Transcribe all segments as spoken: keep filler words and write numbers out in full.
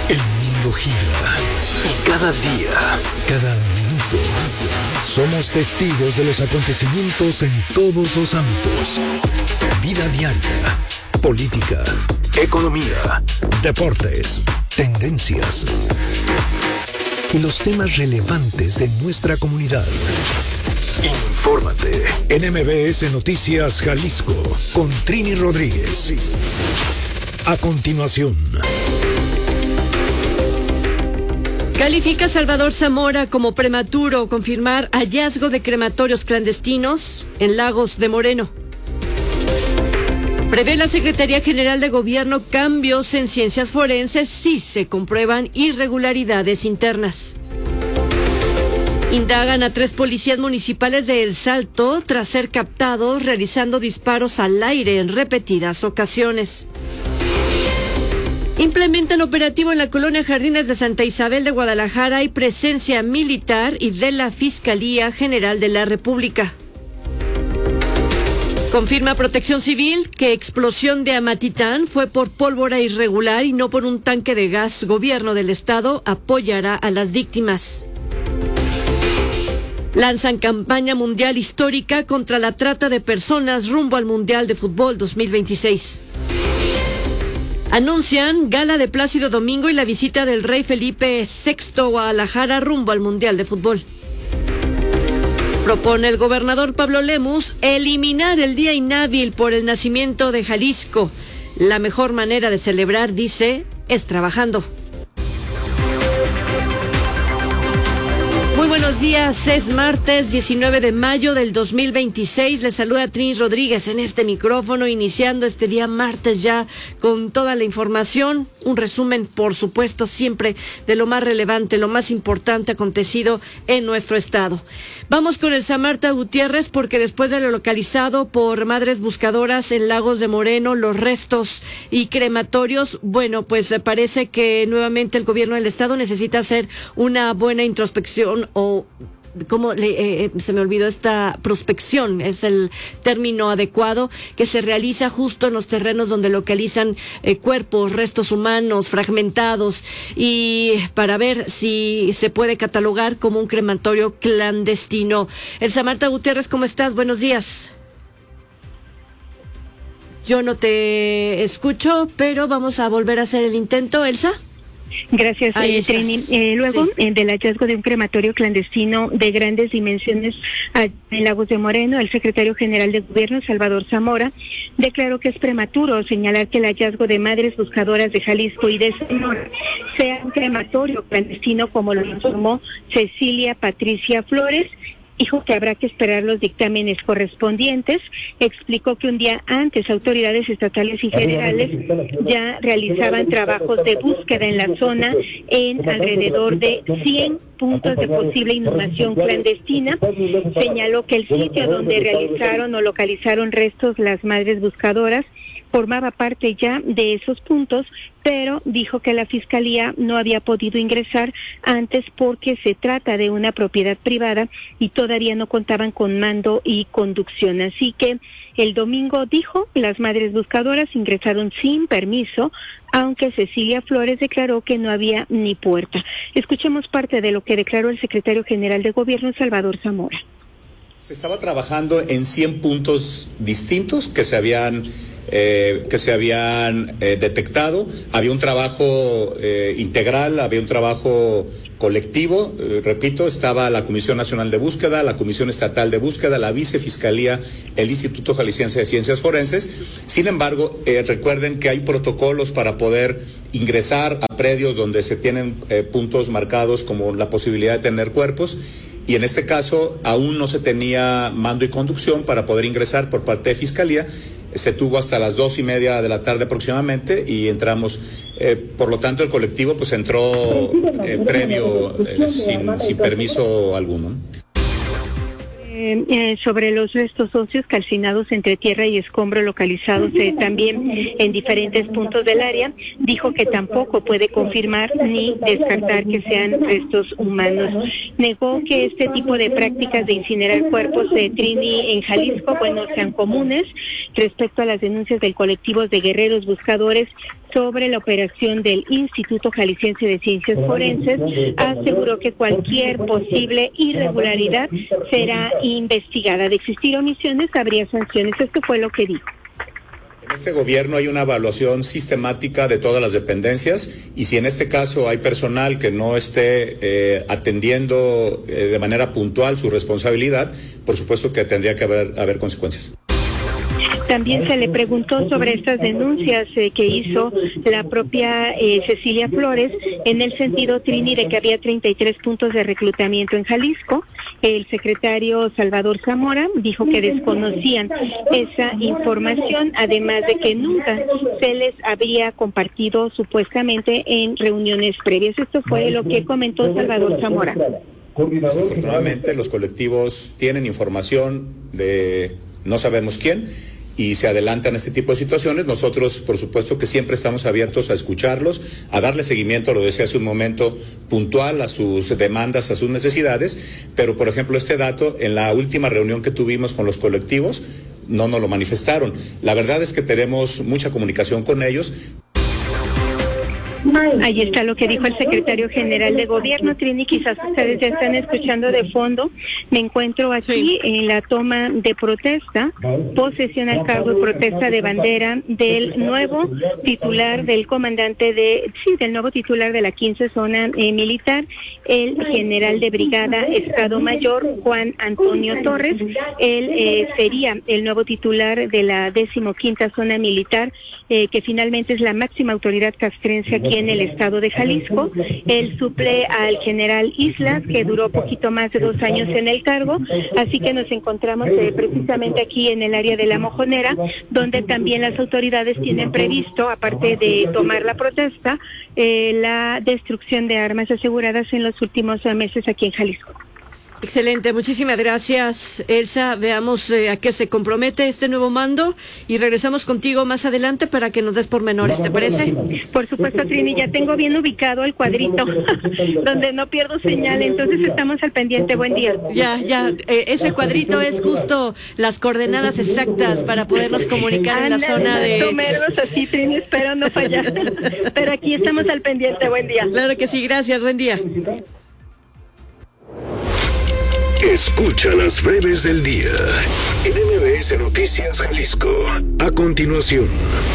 El mundo gira y cada día, cada minuto, somos testigos de los acontecimientos en todos los ámbitos. Vida diaria, política, economía, deportes, tendencias y los temas relevantes de nuestra comunidad. Infórmate en M B S Noticias Jalisco con Trini Rodríguez. A continuación. Califica Salvador Zamora como prematuro confirmar hallazgo de crematorios clandestinos en Lagos de Moreno. Prevé la Secretaría General de Gobierno cambios en ciencias forenses si se comprueban irregularidades internas. Indagan a tres policías municipales de El Salto tras ser captados realizando disparos al aire en repetidas ocasiones. Implementan operativo en la colonia Jardines de Santa Isabel de Guadalajara y presencia militar y de la Fiscalía General de la República. Confirma Protección Civil que explosión de Amatitán fue por pólvora irregular y no por un tanque de gas. Gobierno del Estado apoyará a las víctimas. Lanzan campaña mundial histórica contra la trata de personas rumbo al Mundial de Fútbol dos mil veintiséis. Anuncian gala de Plácido Domingo y la visita del rey Felipe sexto a Guadalajara rumbo al Mundial de Fútbol. Propone el gobernador Pablo Lemus eliminar el día inhábil por el nacimiento de Jalisco. La mejor manera de celebrar, dice, es trabajando. Muy buenos días, es martes diecinueve de mayo del dos mil veintiséis. Les saluda Trini Rodríguez en este micrófono, iniciando este día martes ya con toda la información. Un resumen, por supuesto, siempre de lo más relevante, lo más importante acontecido en nuestro estado. Vamos con el Samarta Gutiérrez, porque después de lo localizado por Madres Buscadoras en Lagos de Moreno, los restos y crematorios, bueno, pues parece que nuevamente el gobierno del estado necesita hacer una buena introspección o ¿cómo le, eh, se me olvidó esta prospección? Es el término adecuado, que se realiza justo en los terrenos donde localizan eh, cuerpos, restos humanos fragmentados, y para ver si se puede catalogar como un crematorio clandestino. Elsa Marta Gutiérrez, ¿cómo estás? Buenos días. Yo no te escucho, pero vamos a volver a hacer el intento, Elsa. Gracias, eh, Trini. Eh, luego sí. eh, del hallazgo de un crematorio clandestino de grandes dimensiones en Lagos de Moreno, el secretario general de Gobierno, Salvador Zamora, declaró que es prematuro señalar que el hallazgo de Madres Buscadoras de Jalisco y de Sonora sea un crematorio clandestino, como lo informó Cecilia Patricia Flores. Dijo que habrá que esperar los dictámenes correspondientes. Explicó que un día antes autoridades estatales y federales ya realizaban trabajos de búsqueda en la zona en alrededor de cien puntos de posible inhumación clandestina. Señaló que el sitio donde realizaron o localizaron restos las Madres Buscadoras formaba parte ya de esos puntos, pero dijo que la Fiscalía no había podido ingresar antes porque se trata de una propiedad privada y todavía no contaban con mando y conducción. Así que el domingo, dijo, las Madres Buscadoras ingresaron sin permiso, aunque Cecilia Flores declaró que no había ni puerta. Escuchemos parte de lo que declaró el secretario general de Gobierno, Salvador Zamora. Se estaba trabajando en cien puntos distintos que se habían Eh, que se habían eh, detectado. Había un trabajo eh, integral, había un trabajo colectivo, eh, repito, estaba la Comisión Nacional de Búsqueda, la Comisión Estatal de Búsqueda, la Vicefiscalía, el Instituto Jalisciense de Ciencias Forenses. Sin embargo, eh, recuerden que hay protocolos para poder ingresar a predios donde se tienen eh, puntos marcados como la posibilidad de tener cuerpos. Y en este caso aún no se tenía mando y conducción para poder ingresar por parte de Fiscalía. Se tuvo hasta las dos y media de la tarde aproximadamente y entramos, eh, por lo tanto el colectivo pues entró eh, previo, eh, sin, sin permiso alguno. Eh, eh, sobre los restos óseos calcinados entre tierra y escombro localizados eh, también en diferentes puntos del área, dijo que tampoco puede confirmar ni descartar que sean restos humanos. Negó que este tipo de prácticas de incinerar cuerpos de Trini en Jalisco, bueno, sean comunes. Respecto a las denuncias del colectivo de guerreros buscadores sobre la operación del Instituto Jalisciense de Ciencias Forenses, aseguró que cualquier posible irregularidad será investigada. De existir omisiones, habría sanciones. Esto fue lo que dijo. En este gobierno hay una evaluación sistemática de todas las dependencias y si en este caso hay personal que no esté eh, atendiendo eh, de manera puntual su responsabilidad, por supuesto que tendría que haber, haber consecuencias. También se le preguntó sobre estas denuncias eh, que hizo la propia eh, Cecilia Flores, en el sentido, Trini, de que había treinta y tres puntos de reclutamiento en Jalisco. El secretario Salvador Zamora dijo que desconocían esa información, además de que nunca se les había compartido supuestamente en reuniones previas. Esto fue lo que comentó Salvador Zamora. Desafortunadamente, los colectivos tienen información de no sabemos quién y se adelantan este tipo de situaciones. Nosotros, por supuesto, que siempre estamos abiertos a escucharlos, a darle seguimiento, lo decía hace un momento, puntual a sus demandas, a sus necesidades, pero, por ejemplo, este dato, en la última reunión que tuvimos con los colectivos, no nos lo manifestaron. La verdad es que tenemos mucha comunicación con ellos. Ahí está lo que dijo el secretario general de gobierno, Trini, quizás ustedes ya están escuchando de fondo. Me encuentro aquí sí. en la toma de protesta, posesión al cargo de protesta de bandera del nuevo titular del comandante de, sí, del nuevo titular de la quince zona eh, militar, el general de brigada Estado Mayor, Juan Antonio Torres. Él eh, sería el nuevo titular de la decimoquinta zona militar, eh, que finalmente es la máxima autoridad castrense aquí en el estado de Jalisco. Él suple al general Islas, que duró poquito más de dos años en el cargo, así que nos encontramos eh, precisamente aquí en el área de La Mojonera, donde también las autoridades tienen previsto, aparte de tomar la protesta, eh, la destrucción de armas aseguradas en los últimos meses aquí en Jalisco. Excelente, muchísimas gracias, Elsa. Veamos eh, a qué se compromete este nuevo mando y regresamos contigo más adelante para que nos des pormenores, ¿te parece? Por supuesto, Trini, ya tengo bien ubicado el cuadrito donde no pierdo señal, entonces estamos al pendiente. Buen día. Ya, ya, eh, ese cuadrito es justo las coordenadas exactas para podernos comunicar en la zona de... Números así, Trini, espero no fallar, pero aquí estamos al pendiente. Buen día. Claro que sí, gracias, buen día. Escucha las breves del día en M B S Noticias Jalisco. A continuación.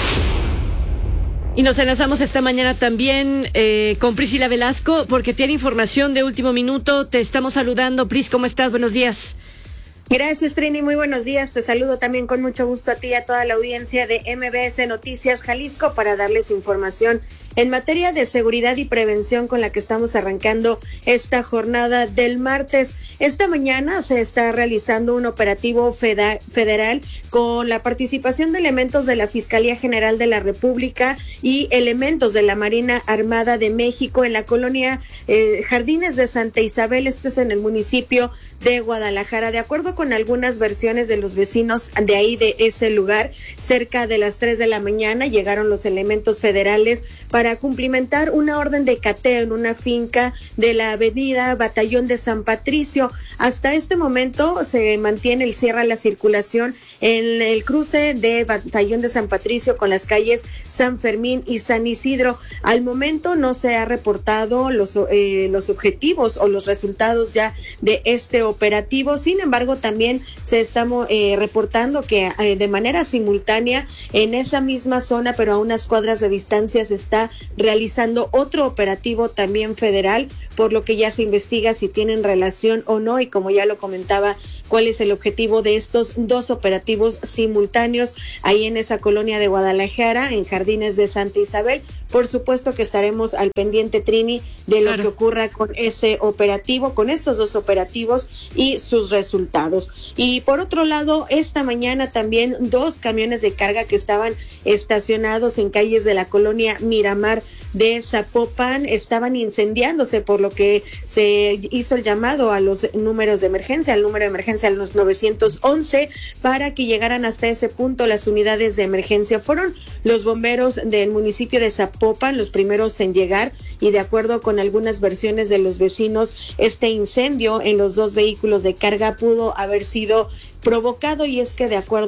Y nos enlazamos esta mañana también eh, con Priscila Velasco porque tiene información de último minuto. Te estamos saludando. Pris, ¿cómo estás? Buenos días. Gracias, Trini, muy buenos días. Te saludo también con mucho gusto a ti y a toda la audiencia de M B S Noticias Jalisco para darles información en materia de seguridad y prevención con la que estamos arrancando esta jornada del martes. Esta mañana se está realizando un operativo federal con la participación de elementos de la Fiscalía General de la República y elementos de la Marina Armada de México en la colonia eh, Jardines de Santa Isabel, esto es en el municipio de Guadalajara. De acuerdo con algunas versiones de los vecinos de ahí de ese lugar, cerca de las tres de la mañana llegaron los elementos federales para cumplimentar una orden de cateo en una finca de la avenida Batallón de San Patricio. Hasta este momento se mantiene el cierre a la circulación en el cruce de Batallón de San Patricio con las calles San Fermín y San Isidro. Al momento no se ha reportado los, eh, los objetivos o los resultados ya de este operativo. Sin embargo, también se está eh, reportando que eh, de manera simultánea en esa misma zona, pero a unas cuadras de distancia, se está realizando otro operativo también federal, por lo que ya se investiga si tienen relación o no, y como ya lo comentaba, cuál es el objetivo de estos dos operativos simultáneos ahí en esa colonia de Guadalajara, en Jardines de Santa Isabel. Por supuesto que estaremos al pendiente, Trini, de lo claro. que ocurra con ese operativo, con estos dos operativos y sus resultados. Y por otro lado, esta mañana también dos camiones de carga que estaban estacionados en calles de la colonia Miramar de Zapopan estaban incendiándose, por lo que se hizo el llamado a los números de emergencia, al número de emergencia, a los novecientos once, para que llegaran hasta ese punto las unidades de emergencia. Fueron los bomberos del municipio de Zapopan los primeros en llegar, y de acuerdo con algunas versiones de los vecinos, este incendio en los dos vehículos de carga pudo haber sido provocado, y es que de acuerdo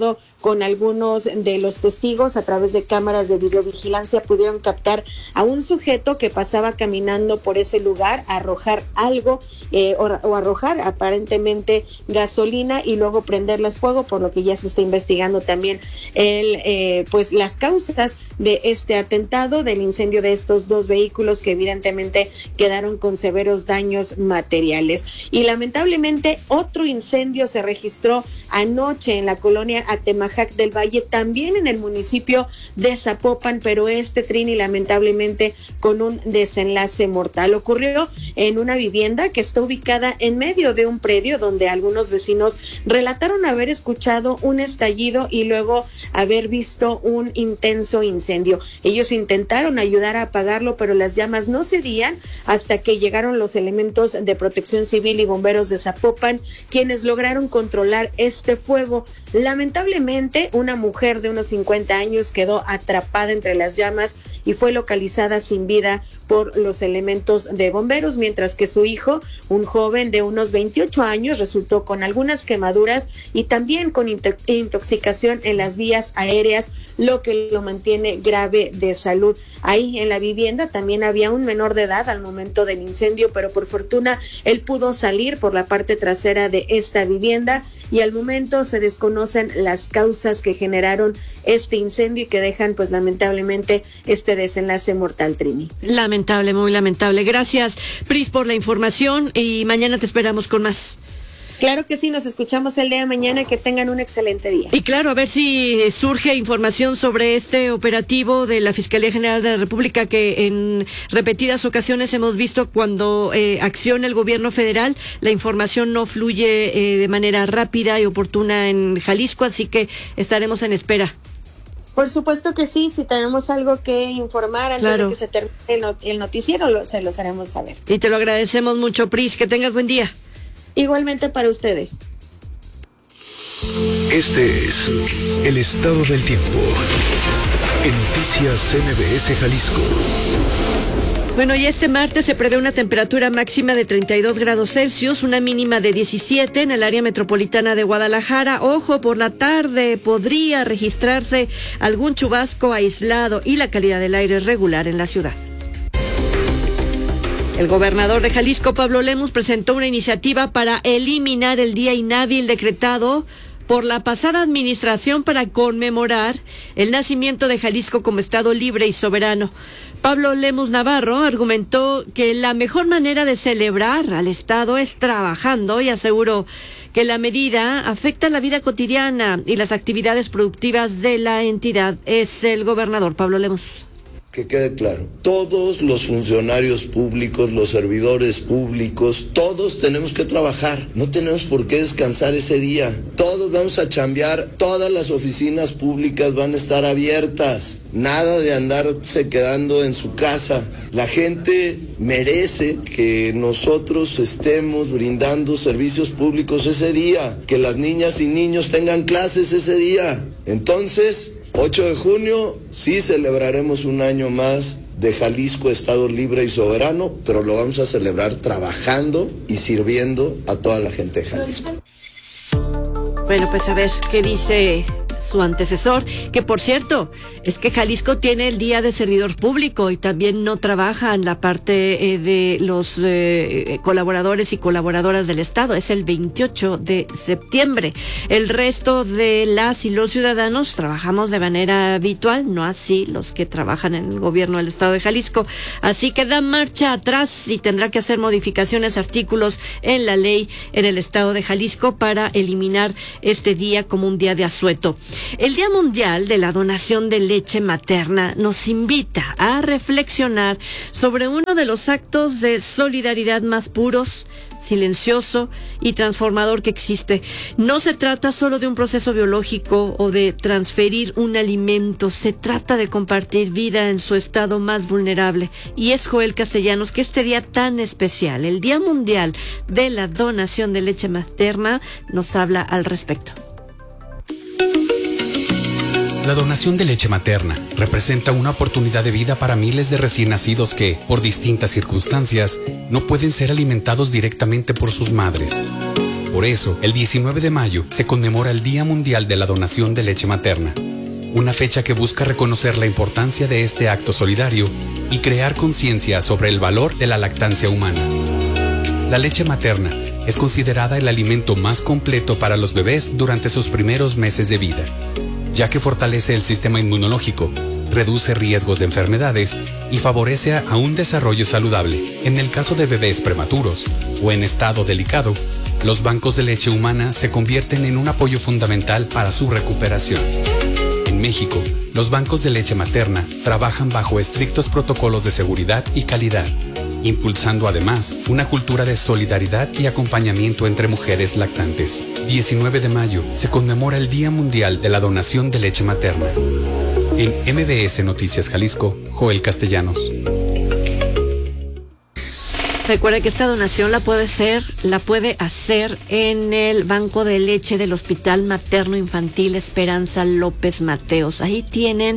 con algunos de los testigos. A través de cámaras de videovigilancia pudieron captar a un sujeto que pasaba caminando por ese lugar, arrojar algo eh, o, o arrojar aparentemente gasolina y luego prenderles fuego, por lo que ya se está investigando también el, eh, pues las causas de este atentado, del incendio de estos dos vehículos que evidentemente quedaron con severos daños materiales. Y lamentablemente otro incendio se registró anoche en la colonia Atemajac del Valle, también en el municipio de Zapopan, pero este, Trini, lamentablemente con un desenlace mortal. Ocurrió en una vivienda que está ubicada en medio de un predio donde algunos vecinos relataron haber escuchado un estallido y luego haber visto un intenso incendio. Ellos intentaron ayudar a apagarlo, pero las llamas no cedían hasta que llegaron los elementos de Protección Civil y bomberos de Zapopan, quienes lograron controlar este fuego. Lamentablemente, una mujer de unos cincuenta años quedó atrapada entre las llamas y fue localizada sin vida por los elementos de bomberos, mientras que su hijo, un joven de unos veintiocho años, resultó con algunas quemaduras y también con intoxicación en las vías aéreas, lo que lo mantiene grave de salud. Ahí en la vivienda también había un menor de edad al momento del incendio, pero por fortuna él pudo salir por la parte trasera de esta vivienda y al momento se desconocen las causas que generaron este incendio y que dejan pues lamentablemente este desenlace mortal, Trini. Lamentable, muy lamentable. Gracias, Pris, por la información y mañana te esperamos con más. Claro que sí, nos escuchamos el día de mañana, que tengan un excelente día. Y claro, a ver si surge información sobre este operativo de la Fiscalía General de la República que en repetidas ocasiones hemos visto cuando eh, acciona el gobierno federal, la información no fluye eh, de manera rápida y oportuna en Jalisco, así que estaremos en espera. Por supuesto que sí, si tenemos algo que informar antes claro. de que se termine el, not- el noticiero, lo, se los haremos saber. Y te lo agradecemos mucho, Pris, que tengas buen día. Igualmente para ustedes. Este es el estado del tiempo en Noticias M B S Jalisco. Bueno, y este martes se prevé una temperatura máxima de treinta y dos grados Celsius, una mínima de diecisiete en el área metropolitana de Guadalajara. Ojo, por la tarde podría registrarse algún chubasco aislado y la calidad del aire es regular en la ciudad. El gobernador de Jalisco, Pablo Lemus, presentó una iniciativa para eliminar el día inhábil decretado por la pasada administración para conmemorar el nacimiento de Jalisco como estado libre y soberano. Pablo Lemus Navarro argumentó que la mejor manera de celebrar al estado es trabajando y aseguró que la medida afecta la vida cotidiana y las actividades productivas de la entidad. Es el gobernador Pablo Lemus. Que quede claro, todos los funcionarios públicos, los servidores públicos, todos tenemos que trabajar, no tenemos por qué descansar ese día, todos vamos a chambear, todas las oficinas públicas van a estar abiertas, nada de andarse quedando en su casa. La gente merece que nosotros estemos brindando servicios públicos ese día, que las niñas y niños tengan clases ese día. Entonces, ocho de junio, sí celebraremos un año más de Jalisco, estado libre y soberano, pero lo vamos a celebrar trabajando y sirviendo a toda la gente de Jalisco. Bueno, pues a ver qué dice su antecesor, que por cierto, es que Jalisco tiene el Día de Servidor Público y también no trabaja en la parte eh, de los eh, colaboradores y colaboradoras del Estado. Es el veintiocho de septiembre. El resto de las y los ciudadanos trabajamos de manera habitual, no así los que trabajan en el gobierno del Estado de Jalisco. Así que da marcha atrás y tendrá que hacer modificaciones, artículos en la ley en el Estado de Jalisco para eliminar este día como un día de asueto. El Día Mundial de la Donación de Leche Materna nos invita a reflexionar sobre uno de los actos de solidaridad más puros, silencioso y transformador que existe. No se trata solo de un proceso biológico o de transferir un alimento, se trata de compartir vida en su estado más vulnerable. Y es Joel Castellanos que este día tan especial, el Día Mundial de la Donación de Leche Materna, nos habla al respecto. La donación de leche materna representa una oportunidad de vida para miles de recién nacidos que, por distintas circunstancias, no pueden ser alimentados directamente por sus madres. Por eso, el diecinueve de mayo se conmemora el Día Mundial de la Donación de Leche Materna, una fecha que busca reconocer la importancia de este acto solidario y crear conciencia sobre el valor de la lactancia humana. La leche materna es considerada el alimento más completo para los bebés durante sus primeros meses de vida, ya que fortalece el sistema inmunológico, reduce riesgos de enfermedades y favorece a un desarrollo saludable. En el caso de bebés prematuros o en estado delicado, los bancos de leche humana se convierten en un apoyo fundamental para su recuperación. En México, los bancos de leche materna trabajan bajo estrictos protocolos de seguridad y calidad, impulsando además una cultura de solidaridad y acompañamiento entre mujeres lactantes. diecinueve de mayo se conmemora el Día Mundial de la Donación de Leche Materna. En M B S Noticias Jalisco, Joel Castellanos. Recuerda que esta donación la puede hacer, la puede hacer en el banco de leche del Hospital Materno Infantil Esperanza López Mateos. Ahí tienen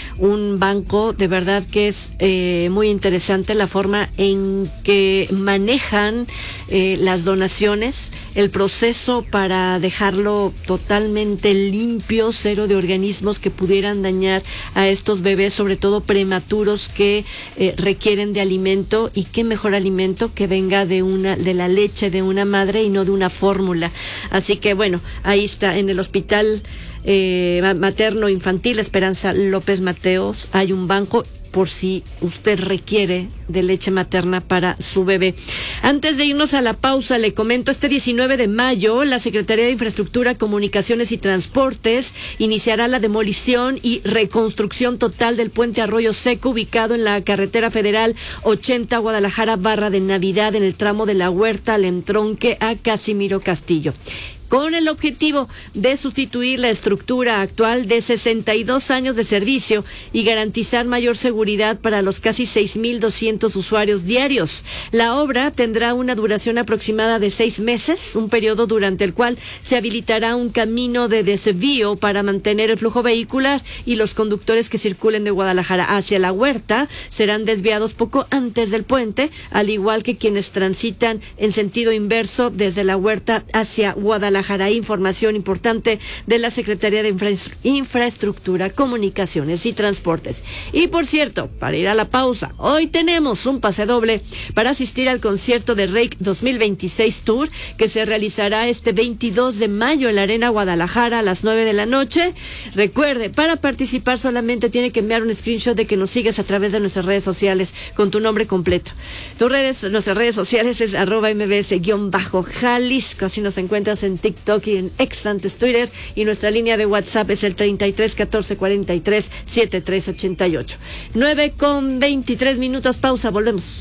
un banco, de verdad que es eh, muy interesante la forma en que manejan eh, las donaciones, el proceso para dejarlo totalmente limpio, cero de organismos que pudieran dañar a estos bebés, sobre todo prematuros que eh, requieren de alimento, y qué mejor alimento que venga de una de la leche de una madre y no de una fórmula. Así que bueno, ahí está en el Hospital Eh, Materno Infantil Esperanza López Mateos hay un banco por si usted requiere de leche materna para su bebé. Antes de irnos a la pausa, le comento, este diecinueve de mayo, la Secretaría de Infraestructura, Comunicaciones y Transportes iniciará la demolición y reconstrucción total del puente Arroyo Seco, ubicado en la carretera federal ochenta Guadalajara Barra de Navidad, en el tramo de la Huerta al entronque a Casimiro Castillo, con el objetivo de sustituir la estructura actual de sesenta y dos años de servicio y garantizar mayor seguridad para los casi seis mil doscientos usuarios diarios. La obra tendrá una duración aproximada de seis meses, un periodo durante el cual se habilitará un camino de desvío para mantener el flujo vehicular, y los conductores que circulen de Guadalajara hacia la Huerta serán desviados poco antes del puente, al igual que quienes transitan en sentido inverso desde la Huerta hacia Guadalajara. Información importante de la Secretaría de Infra Infraestructura, Comunicaciones y Transportes. Y por cierto, para ir a la pausa, hoy tenemos un pase doble para asistir al concierto de Reik dos mil veintiséis Tour, que se realizará este veintidós de mayo en la Arena Guadalajara a las nueve de la noche. Recuerde, para participar solamente tiene que enviar un screenshot de que nos sigues a través de nuestras redes sociales con tu nombre completo. Tus redes, nuestras redes sociales es arroba mbs-jalisco, así nos encuentras en TikTok y en ex antes Twitter, y nuestra línea de WhatsApp es el treinta y tres catorce cuarenta y tres setenta y tres ochenta y ocho. nueve con veintitrés minutos, pausa, volvemos.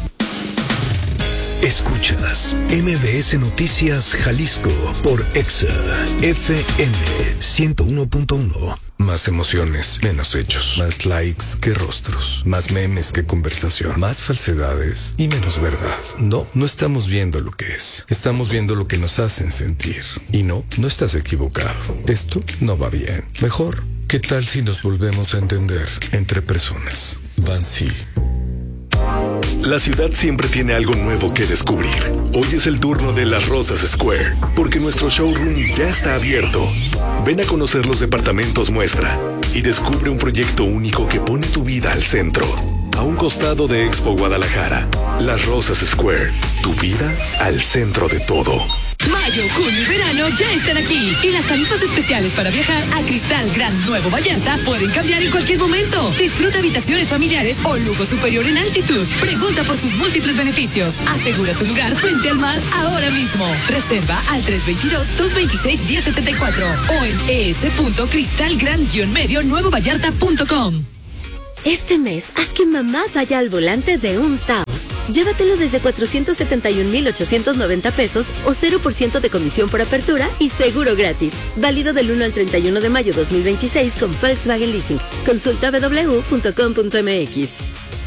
Escuchas M B S Noticias Jalisco por Exa F M ciento uno punto uno. Más emociones, menos hechos. Más likes que rostros. Más memes que conversación. Más falsedades y menos verdad. No, no estamos viendo lo que es. Estamos viendo lo que nos hacen sentir. Y no, no estás equivocado. Esto no va bien. Mejor, ¿qué tal si nos volvemos a entender entre personas? Bansi. La ciudad siempre tiene algo nuevo que descubrir. Hoy es el turno de Las Rosas Square, porque nuestro showroom ya está abierto. Ven a conocer los departamentos muestra y descubre un proyecto único que pone tu vida al centro. A un costado de Expo Guadalajara. Las Rosas Square, tu vida al centro de todo. Mayo, junio y verano ya están aquí, y las tarifas especiales para viajar a Cristal Gran Nuevo Vallarta pueden cambiar en cualquier momento. Disfruta habitaciones familiares o lujo superior en altitud. Pregunta por sus múltiples beneficios. Asegura tu lugar frente al mar ahora mismo. Reserva al tres dos dos, dos dos seis, uno cero siete cuatro o en es punto cristal gran medio nuevo vallarta punto com. Este mes, haz que mamá vaya al volante de un Taos. Llévatelo desde cuatrocientos setenta y un mil ochocientos noventa pesos o cero por ciento de comisión por apertura y seguro gratis. Válido del uno al treinta y uno de mayo dos mil veintiséis con Volkswagen Leasing. Consulta w w w punto com punto m x.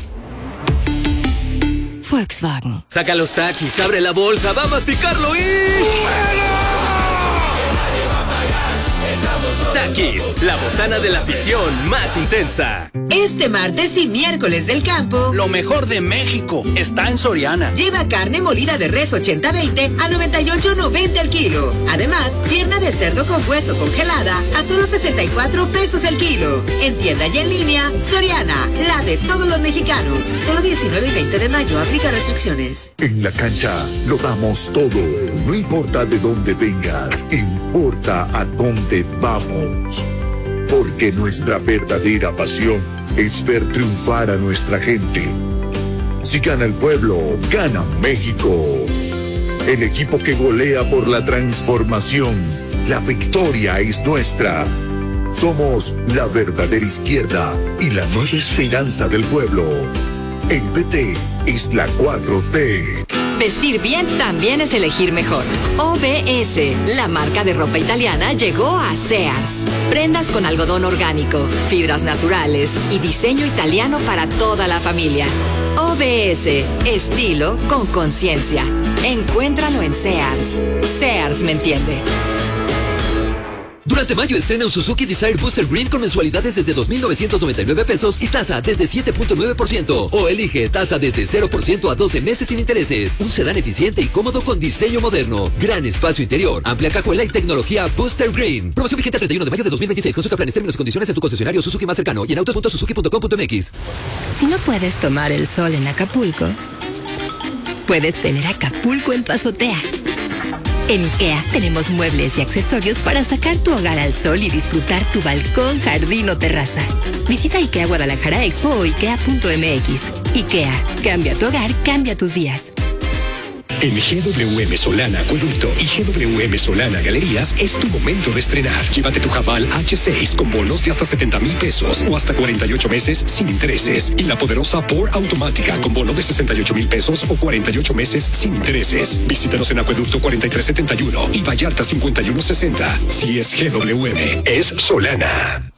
Volkswagen. Saca los taquis, abre la bolsa, va a masticarlo y... Takis, la botana de la afición más intensa. Este martes y miércoles del campo, lo mejor de México está en Soriana. Lleva carne molida de res ochenta veinte a noventa y ocho noventa el kilo. Además, pierna de cerdo con hueso congelada a solo sesenta y cuatro pesos el kilo. En tienda y en línea, Soriana, la de todos los mexicanos. Solo diecinueve y veinte de mayo, aplica restricciones. En la cancha lo damos todo. No importa de dónde vengas, importa a dónde vamos. Porque nuestra verdadera pasión es ver triunfar a nuestra gente. Si gana el pueblo, gana México. El equipo que golea por la transformación. La victoria es nuestra. Somos la verdadera izquierda y la nueva esperanza del pueblo. El P T es la cuatro T. Vestir bien también es elegir mejor. O B S, la marca de ropa italiana, llegó a Sears. Prendas con algodón orgánico, fibras naturales y diseño italiano para toda la familia. O B S, estilo con conciencia. Encuéntralo en Sears. Sears me entiende. Durante mayo estrena un Suzuki Desire Booster Green con mensualidades desde dos mil novecientos noventa y nueve pesos y tasa desde siete punto nueve por ciento. O elige tasa desde cero por ciento a doce meses sin intereses. Un sedán eficiente y cómodo con diseño moderno. Gran espacio interior, amplia cajuela y tecnología Booster Green. Promoción vigente el treinta y uno de mayo de dos mil veintiséis. Consulta planes, términos y condiciones en tu concesionario Suzuki más cercano y en autos punto suzuki punto com punto m x. Si no puedes tomar el sol en Acapulco, puedes tener Acapulco en tu azotea. En IKEA tenemos muebles y accesorios para sacar tu hogar al sol y disfrutar tu balcón, jardín o terraza. Visita IKEA Guadalajara Expo o ikea punto m x. IKEA, cambia tu hogar, cambia tus días. En G W M Solana Acueducto y G W M Solana Galerías es tu momento de estrenar. Llévate tu Jabal H seis con bonos de hasta setenta mil pesos o hasta cuarenta y ocho meses sin intereses. Y la poderosa Por automática con bono de sesenta y ocho mil pesos o cuarenta y ocho meses sin intereses. Visítanos en Acueducto cuarenta y tres setenta y uno y Vallarta cincuenta y uno sesenta. Si es G W M, es Solana.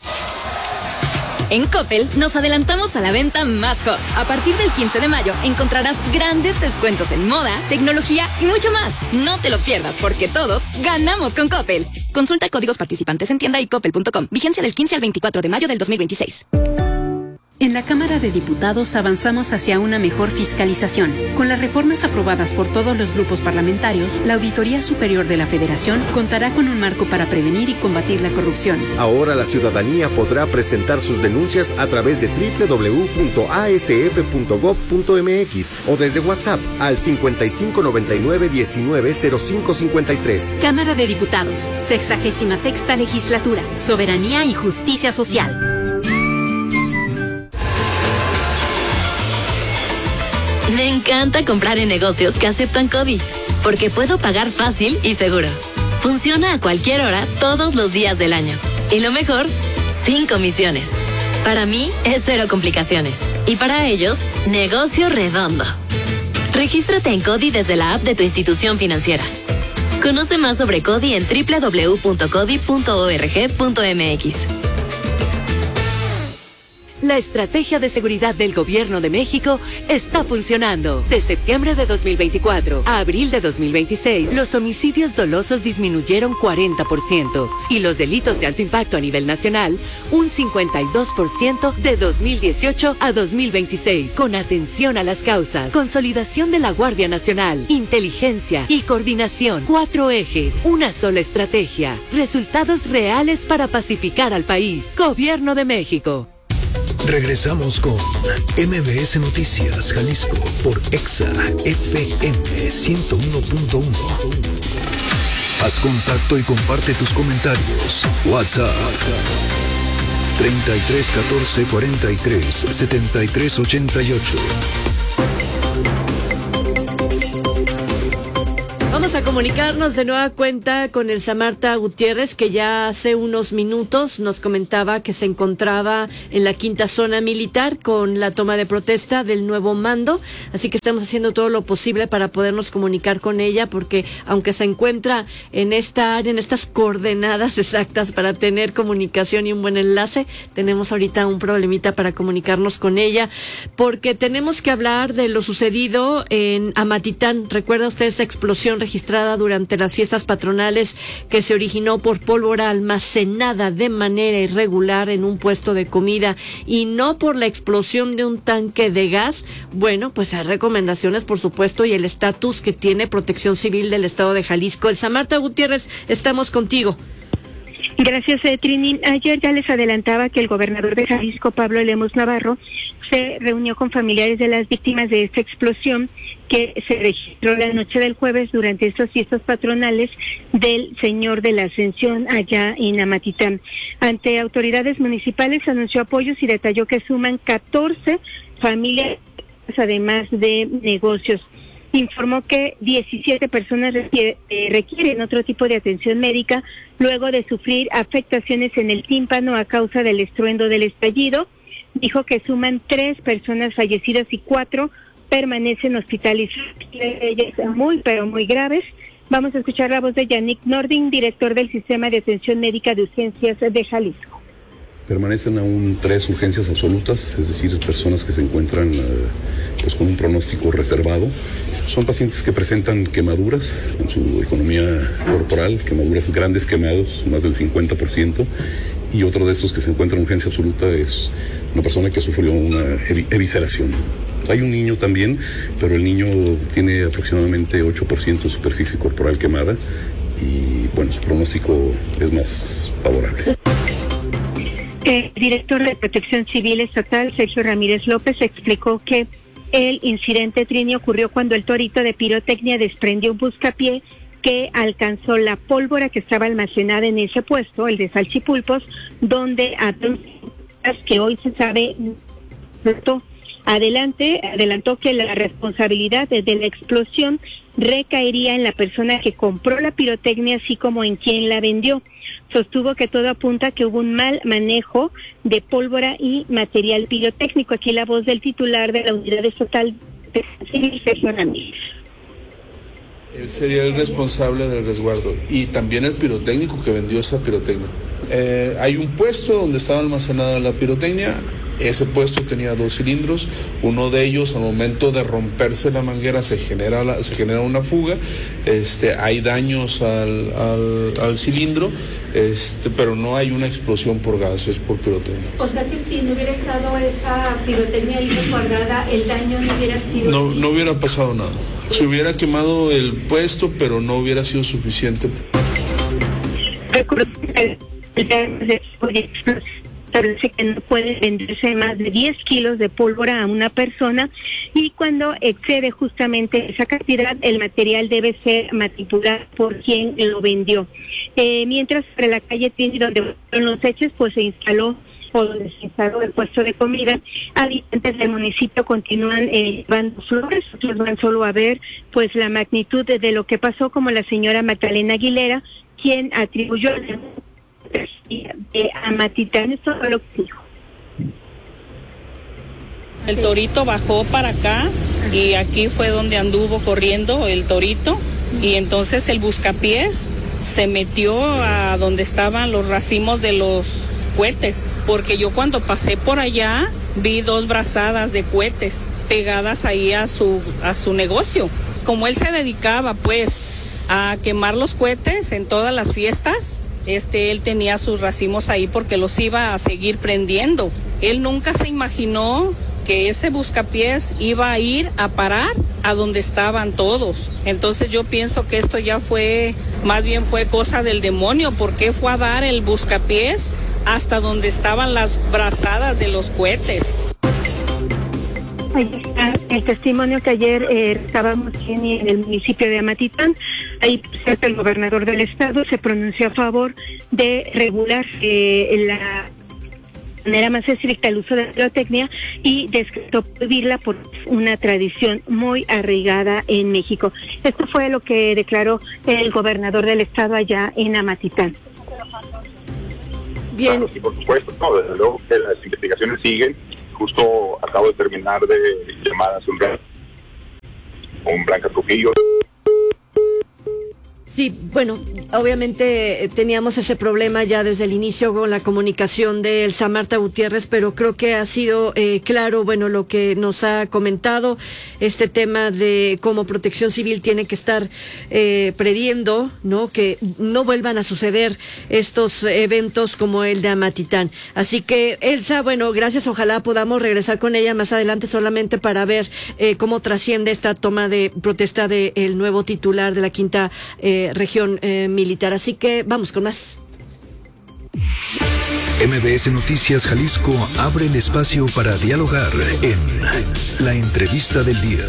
En Coppel nos adelantamos a la venta más hot. A partir del quince de mayo encontrarás grandes descuentos en moda, tecnología y mucho más. No te lo pierdas porque todos ganamos con Coppel. Consulta códigos participantes en tienda y coppel punto com. Vigencia del quince al veinticuatro de mayo del dos mil veintiséis. En la Cámara de Diputados avanzamos hacia una mejor fiscalización. Con las reformas aprobadas por todos los grupos parlamentarios, la Auditoría Superior de la Federación contará con un marco para prevenir y combatir la corrupción. Ahora la ciudadanía podrá presentar sus denuncias a través de doble u doble u doble u punto a s f punto gob punto m x o desde WhatsApp al cincuenta y cinco noventa y nueve diecinueve cero cinco cincuenta y tres. Cámara de Diputados, sexagésima sexta legislatura, soberanía y justicia social. Me encanta comprar en negocios que aceptan CODI, porque puedo pagar fácil y seguro. Funciona a cualquier hora, todos los días del año. Y lo mejor, sin comisiones. Para mí es cero complicaciones. Y para ellos, negocio redondo. Regístrate en CODI desde la app de tu institución financiera. Conoce más sobre CODI en doble u doble u doble u punto codi punto org punto m x. La estrategia de seguridad del Gobierno de México está funcionando. De septiembre de dos mil veinticuatro a abril de dos mil veintiséis, los homicidios dolosos disminuyeron cuarenta por ciento y los delitos de alto impacto a nivel nacional un cincuenta y dos por ciento de dos mil dieciocho a dos mil veintiséis. Con atención a las causas, consolidación de la Guardia Nacional, inteligencia y coordinación. Cuatro ejes, una sola estrategia. Resultados reales para pacificar al país. Gobierno de México. Regresamos con M B S Noticias Jalisco por Exa F M ciento uno punto uno. Haz contacto y comparte tus comentarios. WhatsApp treinta y tres catorce cuarenta y tres setenta y tres ochenta y ocho. Vamos a comunicarnos de nueva cuenta con Elsa Marta Gutiérrez, que ya hace unos minutos nos comentaba que se encontraba en la quinta zona militar con la toma de protesta del nuevo mando. Así que estamos haciendo todo lo posible para podernos comunicar con ella, porque aunque se encuentra en esta área, en estas coordenadas exactas para tener comunicación y un buen enlace, tenemos ahorita un problemita para comunicarnos con ella, porque tenemos que hablar de lo sucedido en Amatitán. ¿Recuerda usted esta explosión registrada registrada durante las fiestas patronales que se originó por pólvora almacenada de manera irregular en un puesto de comida y no por la explosión de un tanque de gas, bueno, pues hay recomendaciones, por supuesto, y el estatus que tiene Protección Civil del Estado de Jalisco. Elsa Marta Gutiérrez, estamos contigo. Gracias, eh, Trini. Ayer ya les adelantaba que el gobernador de Jalisco, Pablo Lemos Navarro, se reunió con familiares de las víctimas de esta explosión que se registró la noche del jueves durante estas fiestas patronales del Señor de la Ascensión allá en Amatitán. Ante autoridades municipales anunció apoyos y detalló que suman catorce familias, además de negocios. Informó que diecisiete personas requiere, eh, requieren otro tipo de atención médica luego de sufrir afectaciones en el tímpano a causa del estruendo del estallido. Dijo que suman tres personas fallecidas y cuatro permanecen hospitalizadas, ellas muy pero muy graves. Vamos a escuchar la voz de Yannick Nordin, director del Sistema de Atención Médica de Urgencias de Jalisco. Permanecen aún tres urgencias absolutas, es decir, personas que se encuentran eh, pues con un pronóstico reservado. Son pacientes que presentan quemaduras en su economía corporal, quemaduras grandes, quemados, más del cincuenta por ciento, y otro de estos que se encuentra en urgencia absoluta es una persona que sufrió una ev- evisceración. Hay un niño también, pero el niño tiene aproximadamente ocho por ciento de superficie corporal quemada y, bueno, su pronóstico es más favorable. El director de Protección Civil Estatal, Sergio Ramírez López, explicó que el incidente, Trini, ocurrió cuando el torito de pirotecnia desprendió un buscapié que alcanzó la pólvora que estaba almacenada en ese puesto, el de Salchipulpos, donde que hoy se sabe Adelante, adelantó que la responsabilidad de, de la explosión recaería en la persona que compró la pirotecnia, así como en quien la vendió. Sostuvo que todo apunta a que hubo un mal manejo de pólvora y material pirotécnico. Aquí la voz del titular de la Unidad Estatal de Civil, Sergio Ramírez. Él sería el responsable del resguardo y también el pirotécnico que vendió esa pirotecnia. Eh, hay un puesto donde estaba almacenada la pirotecnia. Ese puesto tenía dos cilindros, uno de ellos al momento de romperse la manguera se genera la, se genera una fuga, este, hay daños al, al, al cilindro, este, pero no hay una explosión por gas, es por pirotecnia. O sea que si no hubiera estado esa pirotecnia ahí resguardada, el daño no hubiera sido... No, no hubiera pasado nada. Se hubiera quemado el puesto, pero no hubiera sido suficiente. Establece que no puede venderse más de diez kilos de pólvora a una persona y cuando excede justamente esa cantidad, el material debe ser matriculado por quien lo vendió. Eh, mientras sobre la calle Trini, donde fueron los hechos, pues se instaló o donde se instaló el puesto de comida, habitantes del municipio continúan eh, llevando flores, otros van solo a ver pues la magnitud de, de lo que pasó, como la señora Magdalena Aguilera, quien atribuyó el de Amatitán. Eso fue lo que dijo. El torito bajó para acá y aquí fue donde anduvo corriendo el torito y entonces el buscapiés se metió a donde estaban los racimos de los cohetes, porque yo cuando pasé por allá vi dos brazadas de cohetes pegadas ahí a su a su negocio. Como él se dedicaba pues a quemar los cohetes en todas las fiestas, Este, él tenía sus racimos ahí porque los iba a seguir prendiendo. Él nunca se imaginó que ese buscapiés iba a ir a parar a donde estaban todos. Entonces yo pienso que esto ya fue, más bien fue cosa del demonio, porque fue a dar el buscapiés hasta donde estaban las brazadas de los cohetes. Ahí está el testimonio que ayer eh, estábamos en el municipio de Amatitán. Ahí cerca el gobernador del estado se pronunció a favor de regular eh, la manera más estricta el uso de la pirotecnia y descartó prohibirla por una tradición muy arraigada en México. Esto fue lo que declaró el gobernador del estado allá en Amatitán. Bien. Claro, sí, por supuesto, no, desde luego que las investigaciones siguen. Justo acabo de terminar de llamar a un Blanca Trujillo. Sí, bueno, obviamente eh, teníamos ese problema ya desde el inicio con la comunicación de Elsa Marta Gutiérrez, pero creo que ha sido eh, claro, bueno, lo que nos ha comentado, este tema de cómo Protección Civil tiene que estar eh, previendo, ¿no? Que no vuelvan a suceder estos eventos como el de Amatitán. Así que, Elsa, bueno, gracias, ojalá podamos regresar con ella más adelante solamente para ver eh, cómo trasciende esta toma de protesta del nuevo titular de la quinta eh, región eh, militar. Así que vamos con más. M B S Noticias Jalisco abre el espacio para dialogar en La Entrevista del Día.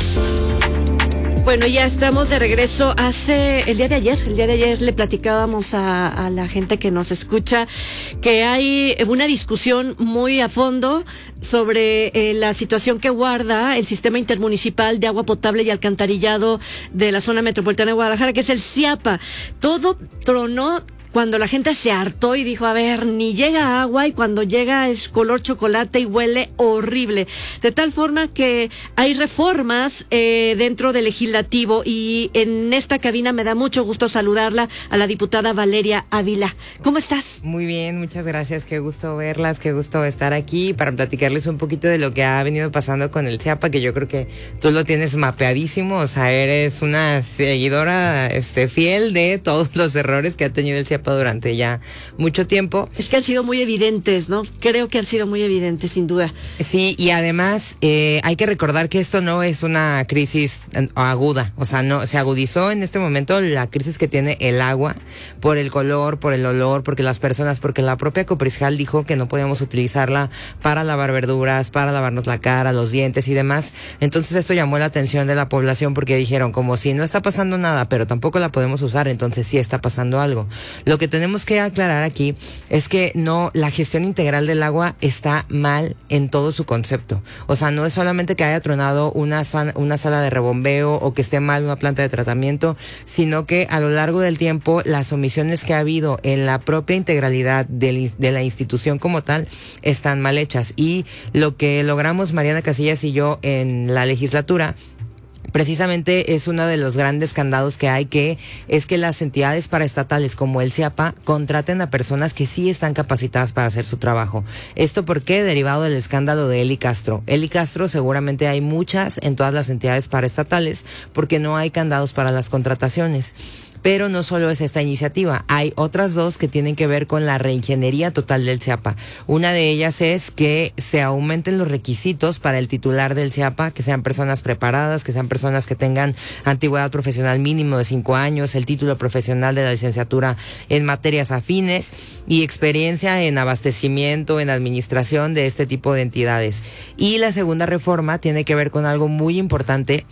Bueno, ya estamos de regreso. Hace el día de ayer, el día de ayer le platicábamos a, a la gente que nos escucha que hay una discusión muy a fondo sobre eh, la situación que guarda el Sistema Intermunicipal de Agua Potable y Alcantarillado de la Zona Metropolitana de Guadalajara, que es el CIAPA. Todo tronó cuando la gente se hartó y dijo, a ver, ni llega agua, y cuando llega es color chocolate y huele horrible. De tal forma que hay reformas eh, dentro del legislativo, y en esta cabina me da mucho gusto saludarla a la diputada Valeria Ávila. ¿Cómo estás? Muy bien, muchas gracias, qué gusto verlas, qué gusto estar aquí para platicarles un poquito de lo que ha venido pasando con el CIAPA, que yo creo que tú lo tienes mapeadísimo, o sea, eres una seguidora este, fiel de todos los errores que ha tenido el CIAPA durante ya mucho tiempo. Es que han sido muy evidentes, ¿no? Creo que han sido muy evidentes, sin duda. Sí, y además eh, hay que recordar que esto no es una crisis aguda, o sea, no se agudizó en este momento la crisis que tiene el agua por el color, por el olor, porque las personas, porque la propia Coprisjal dijo que no podíamos utilizarla para lavar verduras, para lavarnos la cara, los dientes y demás. Entonces esto llamó la atención de la población, porque dijeron, como si no está pasando nada, pero tampoco la podemos usar, entonces sí está pasando algo. Lo que tenemos que aclarar aquí es que no, la gestión integral del agua está mal en todo su concepto. O sea, no es solamente que haya tronado una, una sala de rebombeo o que esté mal una planta de tratamiento, sino que a lo largo del tiempo las omisiones que ha habido en la propia integralidad de, de la institución como tal están mal hechas. Y lo que logramos Mariana Casillas y yo en la legislatura precisamente es uno de los grandes candados que hay, que es que las entidades paraestatales como el CIAPA contraten a personas que sí están capacitadas para hacer su trabajo. ¿Esto por qué? Derivado del escándalo de Eli Castro. Eli Castro seguramente hay muchas en todas las entidades paraestatales porque no hay candados para las contrataciones. Pero no solo es esta iniciativa, hay otras dos que tienen que ver con la reingeniería total del CIAPA. Una de ellas es que se aumenten los requisitos para el titular del CIAPA, que sean personas preparadas, que sean personas que tengan antigüedad profesional mínimo de cinco años, el título profesional de la licenciatura en materias afines y experiencia en abastecimiento, en administración de este tipo de entidades. Y la segunda reforma tiene que ver con algo muy importante,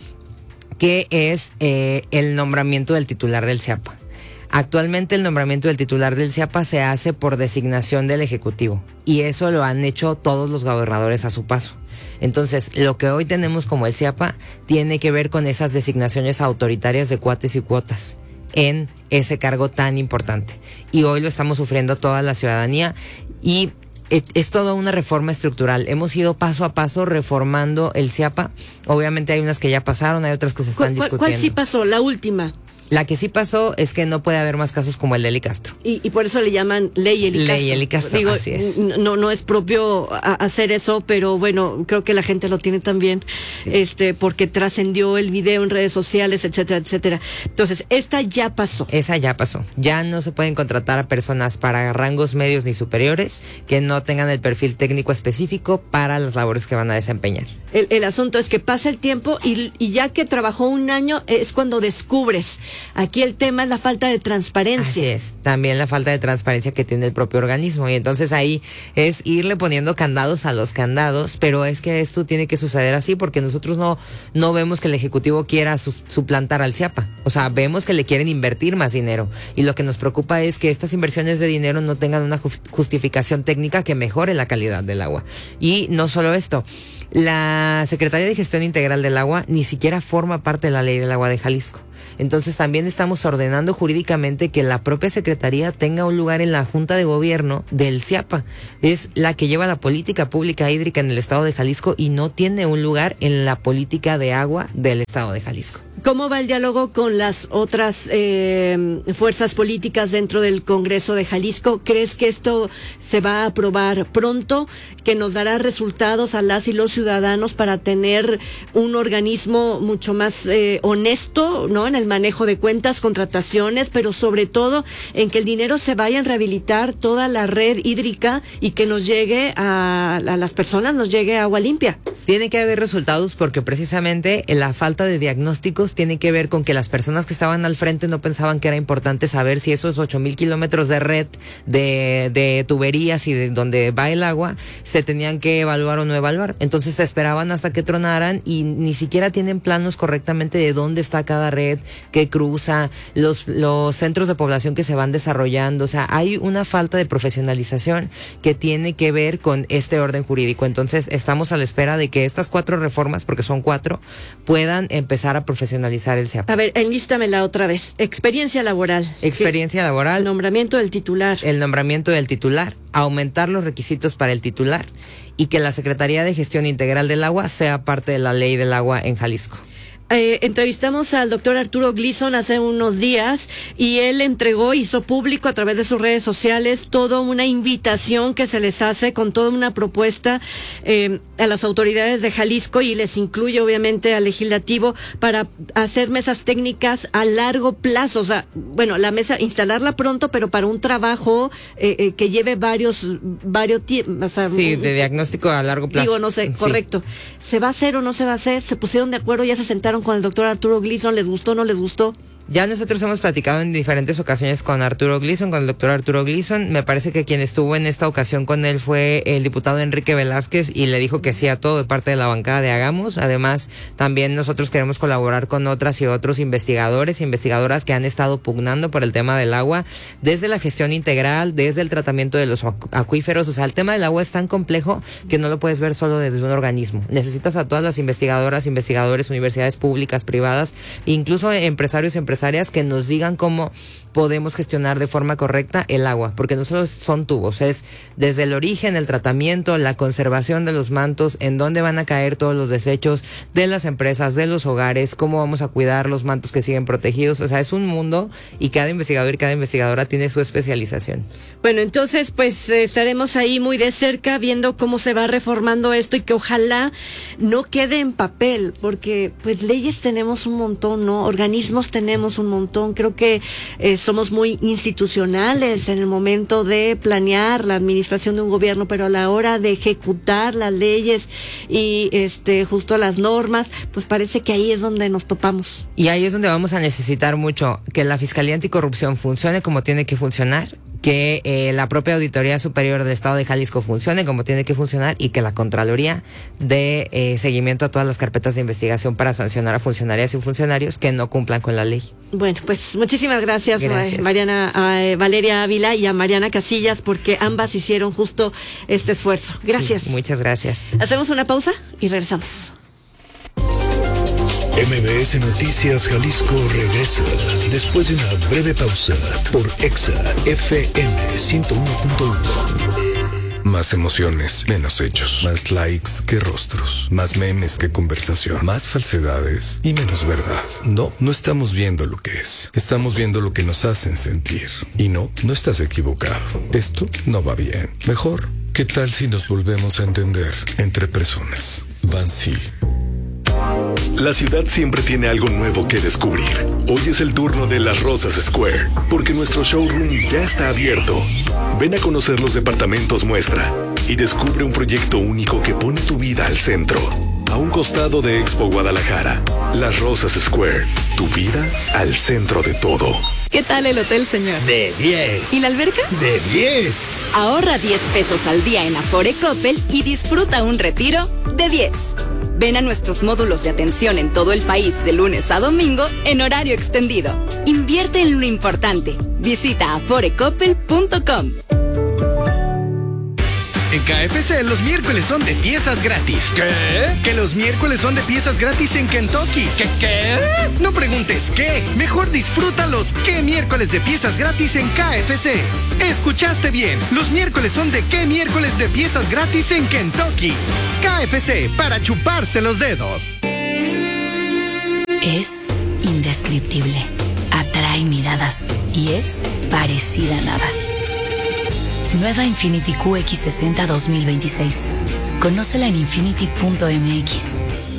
que es eh, el nombramiento del titular del CIAPA. Actualmente el nombramiento del titular del CIAPA se hace por designación del Ejecutivo, y eso lo han hecho todos los gobernadores a su paso. Entonces, lo que hoy tenemos como el CIAPA tiene que ver con esas designaciones autoritarias de cuates y cuotas en ese cargo tan importante. Y hoy lo estamos sufriendo toda la ciudadanía, y es toda una reforma estructural. Hemos ido paso a paso reformando el CIAPA. Obviamente hay unas que ya pasaron, hay otras que se están ¿Cuál, discutiendo. ¿Cuál sí pasó? La última. La que sí pasó es que no puede haber más casos como el de Eli Castro. Y, y por eso le llaman ley Eli Castro. Ley Eli Castro, Digo, así es. No, no es propio a, hacer eso, pero bueno, creo que la gente lo tiene también, sí. este, porque trascendió el video en redes sociales, etcétera, etcétera. Entonces, esta ya pasó. Esa ya pasó. Ya no se pueden contratar a personas para rangos medios ni superiores que no tengan el perfil técnico específico para las labores que van a desempeñar. El, el asunto es que pasa el tiempo y, y ya que trabajó un año es cuando descubres. Aquí el tema es la falta de transparencia. Así es, también la falta de transparencia que tiene el propio organismo, y entonces ahí es irle poniendo candados a los candados, pero es que esto tiene que suceder así porque nosotros no, no vemos que el Ejecutivo quiera su, suplantar al CIAPA, o sea, vemos que le quieren invertir más dinero, y lo que nos preocupa es que estas inversiones de dinero no tengan una justificación técnica que mejore la calidad del agua. Y no solo esto, la Secretaría de Gestión Integral del Agua ni siquiera forma parte de la Ley del Agua de Jalisco. Entonces también estamos ordenando jurídicamente que la propia Secretaría tenga un lugar en la Junta de Gobierno del CIAPA. Es la que lleva la política pública hídrica en el estado de Jalisco y no tiene un lugar en la política de agua del estado de Jalisco. ¿Cómo va el diálogo con las otras eh, fuerzas políticas dentro del Congreso de Jalisco? ¿Crees que esto se va a aprobar pronto, que nos dará resultados a las y los ciudadanos para tener un organismo mucho más eh, honesto, ¿no? En el manejo de cuentas, contrataciones, pero sobre todo en que el dinero se vaya a rehabilitar toda la red hídrica y que nos llegue a, a las personas, nos llegue agua limpia? Tiene que haber resultados porque precisamente la falta de diagnósticos tiene que ver con que las personas que estaban al frente no pensaban que era importante saber si esos ocho mil kilómetros de red de, de tuberías y de donde va el agua se tenían que evaluar o no evaluar. Entonces se esperaban hasta que tronaran y ni siquiera tienen planos correctamente de dónde está cada red, qué cruza, los, los centros de población que se van desarrollando. O sea, hay una falta de profesionalización que tiene que ver con este orden jurídico. Entonces estamos a la espera de que estas cuatro reformas, porque son cuatro, puedan empezar a profesionalizar el C E A P. A ver, enlístamela otra vez. Experiencia laboral. Experiencia ¿Qué? laboral. El nombramiento del titular. El nombramiento del titular. Aumentar los requisitos para el titular y que la Secretaría de Gestión Integral del Agua sea parte de la Ley del Agua en Jalisco. Eh, entrevistamos al doctor Arturo Gleason hace unos días y él entregó, hizo público a través de sus redes sociales toda una invitación que se les hace con toda una propuesta eh, a las autoridades de Jalisco y les incluye obviamente al legislativo para hacer mesas técnicas a largo plazo. O sea, bueno, la mesa, instalarla pronto, pero para un trabajo eh, eh, que lleve varios, varios tiempos. O sea, sí, de diagnóstico a largo plazo. Digo, no sé, sí. Correcto. ¿Se va a hacer o no se va a hacer? ¿Se pusieron de acuerdo? ¿Ya se sentaron con el doctor Arturo Gleason? ¿Les gustó o no les gustó? Ya nosotros hemos platicado en diferentes ocasiones con Arturo Gleason, con el doctor Arturo Gleason. Me parece que quien estuvo en esta ocasión con él fue el diputado Enrique Velázquez y le dijo que sí a todo de parte de la bancada de Hagamos. Además, también nosotros queremos colaborar con otras y otros investigadores e investigadoras que han estado pugnando por el tema del agua, desde la gestión integral, desde el tratamiento de los acuíferos. O sea, el tema del agua es tan complejo que no lo puedes ver solo desde un organismo. Necesitas a todas las investigadoras, investigadores, universidades públicas, privadas, incluso empresarios y empresarias que nos digan cómo podemos gestionar de forma correcta el agua, porque no solo son tubos, es desde el origen, el tratamiento, la conservación de los mantos, en dónde van a caer todos los desechos de las empresas, de los hogares, cómo vamos a cuidar los mantos que siguen protegidos. O sea, es un mundo y cada investigador y cada investigadora tiene su especialización. Bueno, entonces pues eh, estaremos ahí muy de cerca viendo cómo se va reformando esto y que ojalá no quede en papel, porque pues leyes tenemos un montón, ¿no? Organismos tenemos un montón. Creo que eh, somos muy institucionales sí. en el momento de planear la administración de un gobierno, pero a la hora de ejecutar las leyes y este justo las normas, pues parece que ahí es donde nos topamos. Y ahí es donde vamos a necesitar mucho que la Fiscalía Anticorrupción funcione como tiene que funcionar, que eh, la propia Auditoría Superior del Estado de Jalisco funcione como tiene que funcionar y que la Contraloría dé eh, seguimiento a todas las carpetas de investigación para sancionar a funcionarias y funcionarios que no cumplan con la ley. Bueno, pues muchísimas gracias, gracias. Eh, Mariana, a Valeria Ávila y a Mariana Casillas, porque ambas hicieron justo este esfuerzo. Gracias. Sí, muchas gracias. Hacemos una pausa y regresamos. M B S Noticias Jalisco regresa después de una breve pausa por Exa F M ciento uno punto uno. Más emociones, menos hechos. Más likes que rostros. Más memes que conversación. Más falsedades y menos verdad. No, no estamos viendo lo que es. Estamos viendo lo que nos hacen sentir. Y no, no estás equivocado. Esto no va bien. Mejor, ¿qué tal si nos volvemos a entender entre personas? Bansi. La ciudad siempre tiene algo nuevo que descubrir. Hoy es el turno de Las Rosas Square, porque nuestro showroom ya está abierto. Ven a conocer los departamentos muestra y descubre un proyecto único que pone tu vida al centro. A un costado de Expo Guadalajara, Las Rosas Square, tu vida al centro de todo. ¿Qué tal el hotel, señor? De diez. ¿Y la alberca? De diez. Ahorra diez pesos al día en Afore Coppel y disfruta un retiro de diez. Ven a nuestros módulos de atención en todo el país de lunes a domingo en horario extendido. Invierte en lo importante. Visita afore coppel punto com. En K F C los miércoles son de piezas gratis. ¿Qué? Que los miércoles son de piezas gratis en Kentucky. ¿Qué qué? No preguntes qué. Mejor disfruta los qué miércoles de piezas gratis en K F C. Escuchaste bien. Los miércoles son de qué miércoles de piezas gratis en Kentucky. K F C, para chuparse los dedos. Es indescriptible. Atrae miradas y es parecida a nada. Nueva Infiniti Q X sesenta dos mil veintiséis. Conócela en infiniti punto m x.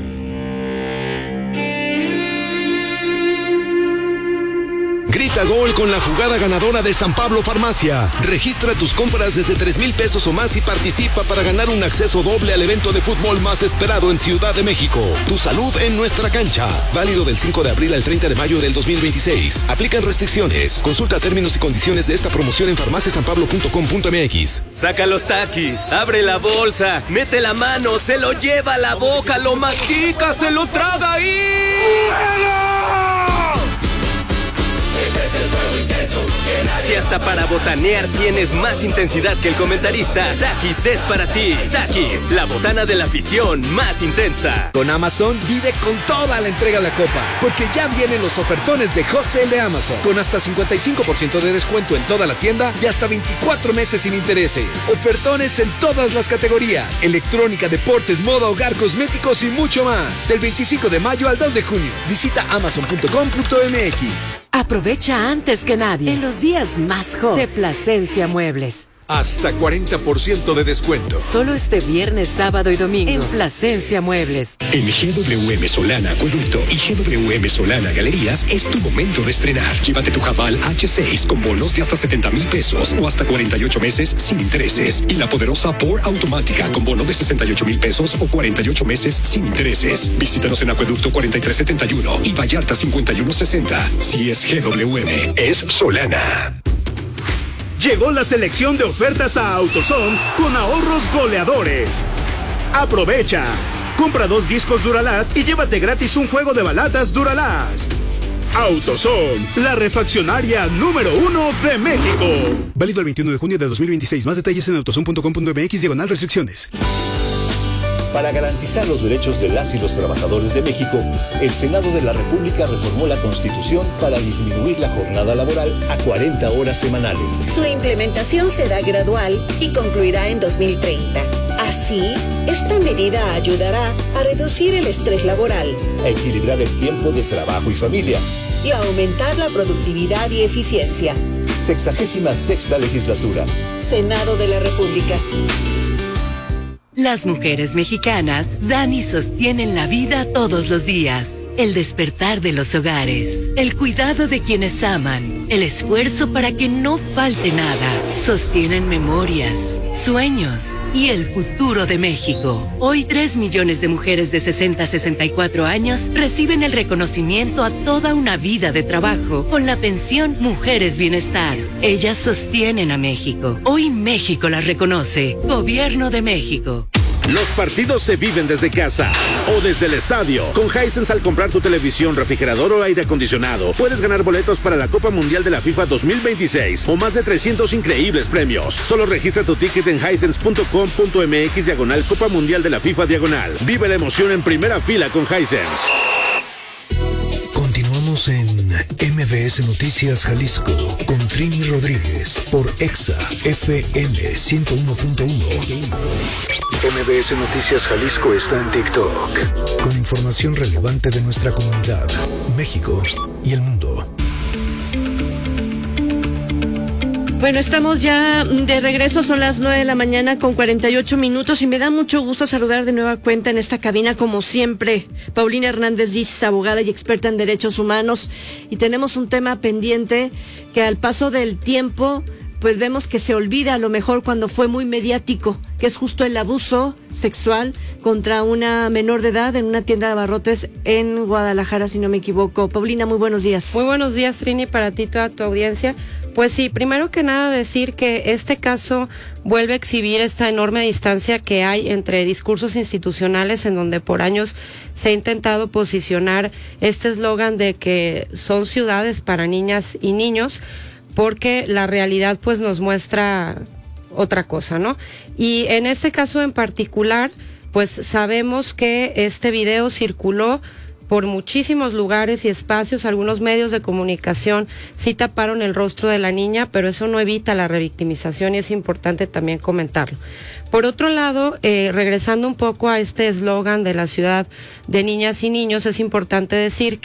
Grita gol con la jugada ganadora de San Pablo Farmacia. Registra tus compras desde tres mil pesos o más y participa para ganar un acceso doble al evento de fútbol más esperado en Ciudad de México. Tu salud en nuestra cancha. Válido del cinco de abril al treinta de mayo del dos mil veintiséis. Aplican restricciones. Consulta términos y condiciones de esta promoción en farmacia san pablo punto com punto m x. Saca los taquis, abre la bolsa, mete la mano, se lo lleva a la boca, lo mastica, se lo traga y... Este es el fuego intenso que nadie... Si hasta para botanear tienes más intensidad que el comentarista, Takis es para ti. Takis, la botana de la afición más intensa. Con Amazon vive con toda la entrega de la copa, porque ya vienen los ofertones de Hot Sale de Amazon, con hasta cincuenta y cinco por ciento de descuento en toda la tienda y hasta veinticuatro meses sin intereses. Ofertones en todas las categorías: electrónica, deportes, moda, hogar, cosméticos y mucho más. Del veinticinco de mayo al dos de junio. Visita amazon punto com punto m x. Aprovecha antes que nadie en los días más hot de Plasencia Muebles. Hasta cuarenta por ciento de descuento. Solo este viernes, sábado y domingo en Plasencia Muebles. En G W M Solana Acueducto y G W M Solana Galerías es tu momento de estrenar. Llévate tu Javal H seis con bonos de hasta setenta mil pesos o hasta cuarenta y ocho meses sin intereses. Y la poderosa Pour automática con bono de sesenta y ocho mil pesos o cuarenta y ocho meses sin intereses. Visítanos en Acueducto cuarenta y tres setenta y uno y Vallarta cincuenta y uno sesenta. Si es G W M, es Solana. Llegó la selección de ofertas a AutoZone con ahorros goleadores. Aprovecha. Compra dos discos Duralast y llévate gratis un juego de baladas Duralast. AutoZone, la refaccionaria número uno de México. Válido el veintiuno de junio de dos mil veintiséis. Más detalles en autozone punto com punto m x diagonal restricciones. Para garantizar los derechos de las y los trabajadores de México, el Senado de la República reformó la Constitución para disminuir la jornada laboral a cuarenta horas semanales. Su implementación será gradual y concluirá en dos mil treinta. Así, esta medida ayudará a reducir el estrés laboral, a equilibrar el tiempo de trabajo y familia y a aumentar la productividad y eficiencia. Sexagésima sexta legislatura. Senado de la República. Las mujeres mexicanas dan y sostienen la vida todos los días. El despertar de los hogares, el cuidado de quienes aman, el esfuerzo para que no falte nada. Sostienen memorias, sueños y el futuro de México. Hoy tres millones de mujeres de sesenta a sesenta y cuatro años reciben el reconocimiento a toda una vida de trabajo con la pensión Mujeres Bienestar. Ellas sostienen a México. Hoy México las reconoce. Gobierno de México. Los partidos se viven desde casa o desde el estadio. Con Hisense, al comprar tu televisión, refrigerador o aire acondicionado, puedes ganar boletos para la Copa Mundial de la FIFA dos mil veintiséis o más de trescientos increíbles premios. Solo registra tu ticket en hisense punto com punto m x diagonal Copa Mundial de la FIFA diagonal. Vive la emoción en primera fila con Hisense. Continuamos en M V S Noticias Jalisco con Trini Rodríguez por Exa F M ciento uno punto uno. M V S Noticias Jalisco está en TikTok con información relevante de nuestra comunidad, México y el mundo. Bueno, estamos ya de regreso, son las nueve de la mañana con cuarenta y ocho minutos y me da mucho gusto saludar de nueva cuenta en esta cabina, como siempre, Paulina Hernández Diz, abogada y experta en derechos humanos, y tenemos un tema pendiente que al paso del tiempo pues vemos que se olvida a lo mejor cuando fue muy mediático, que es justo el abuso sexual contra una menor de edad en una tienda de abarrotes en Guadalajara, si no me equivoco. Paulina, muy buenos días. Muy buenos días, Trini, para ti y toda tu audiencia. Pues sí, primero que nada decir que este caso vuelve a exhibir esta enorme distancia que hay entre discursos institucionales en donde por años se ha intentado posicionar este eslogan de que son ciudades para niñas y niños, porque la realidad pues nos muestra otra cosa, ¿no? Y en este caso en particular, pues sabemos que este video circuló por muchísimos lugares y espacios. Algunos medios de comunicación sí taparon el rostro de la niña, pero eso no evita la revictimización y es importante también comentarlo. Por otro lado, eh, regresando un poco a este eslogan de la ciudad de niñas y niños, es importante decir que